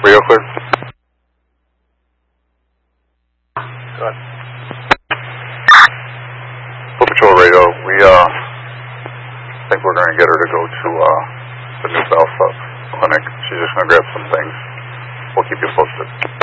Radio clear? Go ahead. Paw Patrol Radio, we think we're going to get her to go to the New Belfast clinic. She's just going to grab some things. We'll keep you posted.